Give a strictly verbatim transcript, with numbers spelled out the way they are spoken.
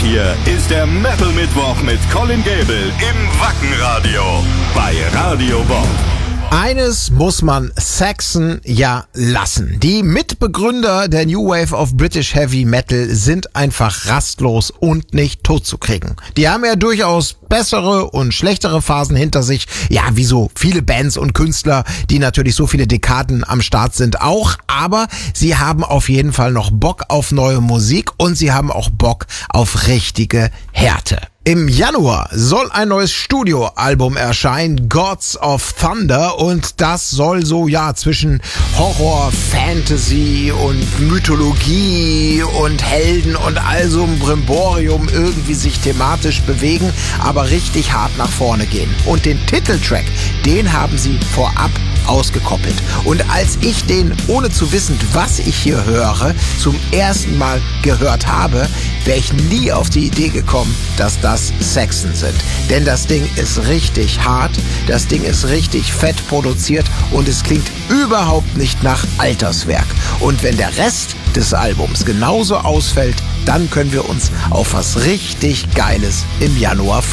hier ist der Metal Mittwoch mit Colin Gable im Wackenradio bei Radio Bob. Eines muss man Saxon ja lassen. Die Mitbegründer der New Wave of British Heavy Metal sind einfach rastlos und nicht totzukriegen. Die haben ja durchaus bessere und schlechtere Phasen hinter sich. Ja, wie so viele Bands und Künstler, die natürlich so viele Dekaden am Start sind auch. Aber sie haben auf jeden Fall noch Bock auf neue Musik und sie haben auch Bock auf richtige Härte. Im Januar soll ein neues Studioalbum erscheinen, Gods of Thunder, und das soll so, ja, zwischen Horror, Fantasy und Mythologie und Helden und all so ein Brimborium irgendwie sich thematisch bewegen, aber richtig hart nach vorne gehen. Und den Titeltrack, den haben sie vorab ausgekoppelt. Und als ich den, ohne zu wissen, was ich hier höre, zum ersten Mal gehört habe, wäre ich nie auf die Idee gekommen, dass das Saxon sind. Denn das Ding ist richtig hart, das Ding ist richtig fett produziert und es klingt überhaupt nicht nach Alterswerk. Und wenn der Rest des Albums genauso ausfällt, dann können wir uns auf was richtig Geiles im Januar freuen.